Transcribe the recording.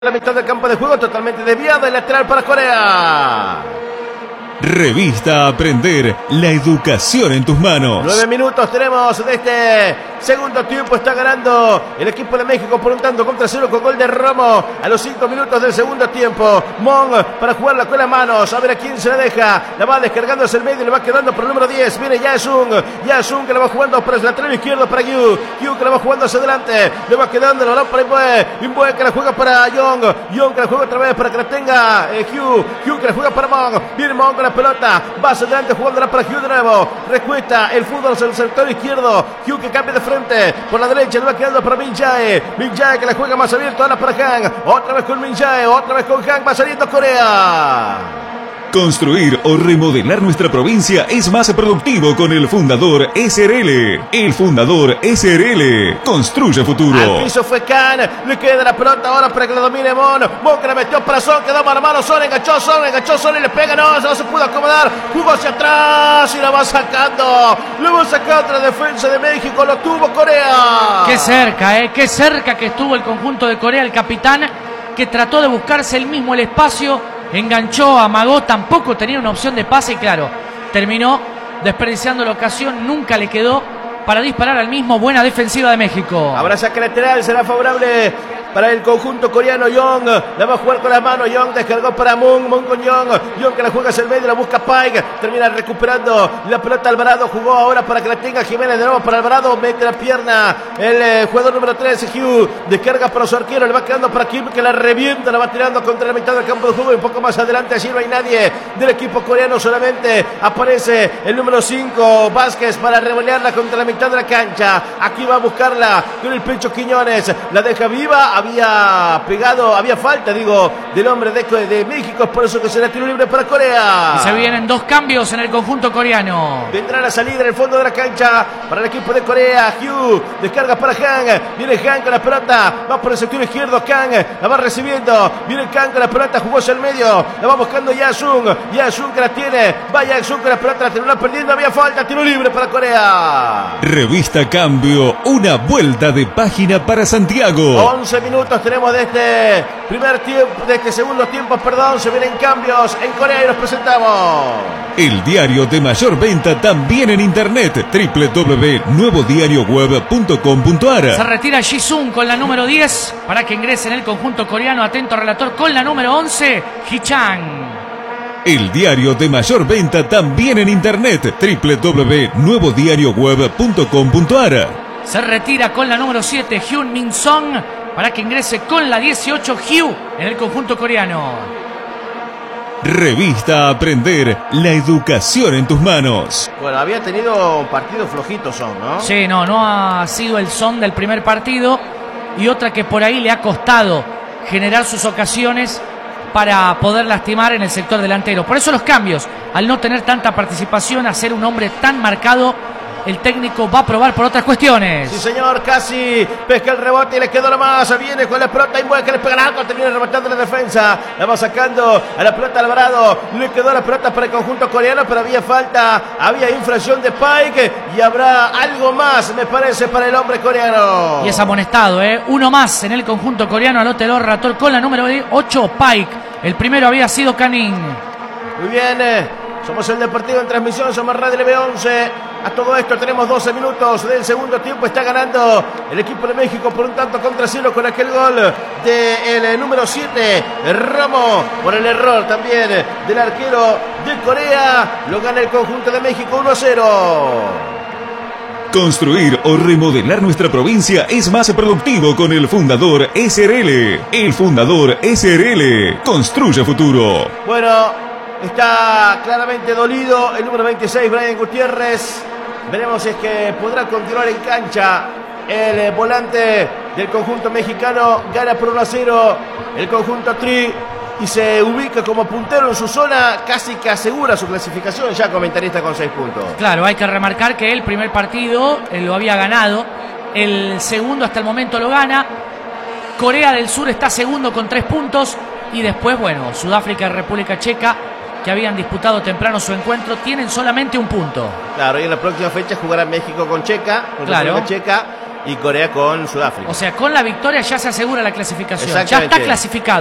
La mitad del campo de juego totalmente desviada, el lateral para Corea. Revista Aprender, la educación en tus manos. 9 minutos tenemos de este segundo tiempo. Está ganando el equipo de México por un tanto contra cero con gol de Romo a los 5 minutos del segundo tiempo. Mon para jugarla con las manos. A ver a quién se la deja. La va descargando hacia el medio y le va quedando por el número 10. Viene Yasun que la va jugando para el lateral izquierdo para Yu que la va jugando hacia adelante. Le va quedando el balón para Inbue que la juega para Young que la juega otra vez para que la tenga Hugh que la juega para Mon. Viene Mon con la pelota, va hacia adelante jugándola para Hugh de nuevo, recuesta el fútbol hacia el sector izquierdo, Hugh que cambia de frente, por la derecha le va quedando para Min Jae que la juega más abierto, ahora para Han, otra vez con Min Jae, otra vez con Han, va saliendo Corea. Construir o remodelar nuestra provincia es más productivo con el Fundador SRL. El Fundador SRL construye futuro. Al piso fue Can, le queda la pelota ahora para que la domine Mon que la metió para Son, quedó mano a mano, Son enganchó Son y le pega, no se pudo acomodar, jugó hacia atrás y la va sacando la defensa de México, lo tuvo Corea. Qué cerca que estuvo el conjunto de Corea, el capitán que trató de buscarse él mismo el espacio. Enganchó, amagó, tampoco tenía una opción de pase y claro, terminó desperdiciando la ocasión, nunca le quedó para disparar al mismo. Buena defensiva de México. Ahora saque lateral, será favorable para el conjunto coreano. Young la va a jugar con las manos, Young descargó para Moon con Young que la juega hacia el medio, la busca Pike, termina recuperando la pelota Alvarado, jugó ahora para que la tenga Jiménez de nuevo para Alvarado, mete la pierna el jugador número 13, Hugh, descarga para su arquero, le va quedando para Kim que la revienta, la va tirando contra la mitad del campo de juego y un poco más adelante, allí no hay nadie del equipo coreano, solamente aparece el número 5, Vázquez, para revolearla contra la mitad de la cancha. Aquí va a buscarla con el pecho Quiñones, la deja viva. Había falta, del hombre de México, es por eso que será tiro libre para Corea. Y se vienen dos cambios en el conjunto coreano. Vendrá la salida en el fondo de la cancha para el equipo de Corea. Hugh descarga para Han, viene Han con la pelota, va por el sector izquierdo, Kang la va recibiendo, viene Kang con la pelota, jugó hacia el medio, la va buscando Yasun que la tiene, va Yasun con la pelota, la terminó perdiendo, había falta, tiro libre para Corea. Revista Cambio, una vuelta de página para Santiago. 11 minutos tenemos de este segundo tiempo, se vienen cambios en Corea y los presentamos. El diario de mayor venta también en internet, www.nuevodiarioweb.com.ar. Se retira Jisung con la número 10 para que ingrese en el conjunto coreano. Atento relator con la número 11, Hee-chan. El diario de mayor venta también en internet, www.nuevodiarioweb.com.ar. Se retira con la número 7, Hyun Min Song, para que ingrese con la 18, Hugh, en el conjunto coreano. Revista Aprender, la educación en tus manos. Bueno, había tenido un partido flojito Son, ¿no? Sí, no ha sido el Son del primer partido y otra que por ahí le ha costado generar sus ocasiones para poder lastimar en el sector delantero. Por eso los cambios, al no tener tanta participación, a ser un hombre tan marcado, el técnico va a probar por otras cuestiones. Sí, señor, casi pesca el rebote y le quedó nomás. Viene con la pelota Inbue que le pega al arco, termina rematando la defensa. La va sacando a la pelota Alvarado. Le quedó la pelota para el conjunto coreano, pero había falta, había infracción de Pike y habrá algo más, me parece, para el hombre coreano. Y es amonestado, uno más en el conjunto coreano. Anótelo, relator, con la número 8, Pike. El primero había sido Canin. Muy bien, somos el Deportivo en transmisión, somos Radio LB11. A todo esto tenemos 12 minutos del segundo tiempo. Está ganando el equipo de México por un tanto contra cero con aquel gol del número 7, Romo, por el error también del arquero de Corea. Lo gana el conjunto de México 1-0. Construir o remodelar nuestra provincia es más productivo con el Fundador SRL. El Fundador SRL construye futuro. Bueno, está claramente dolido el número 26, Brian Gutiérrez. Veremos si es que podrá continuar en cancha el volante del conjunto mexicano. Gana por 1-0 el conjunto Tri y se ubica como puntero en su zona, casi que asegura su clasificación, ya comentarista con 6 puntos. Claro, hay que remarcar que el primer partido lo había ganado, el segundo hasta el momento lo gana. Corea del Sur está segundo con 3 puntos y después, Sudáfrica y República Checa, que habían disputado temprano su encuentro, tienen solamente un punto. Claro, y en la próxima fecha jugará México con Checa, con claro. República Checa. y Corea con Sudáfrica. O sea, con la victoria ya se asegura la clasificación. Ya Exactamente. está clasificado.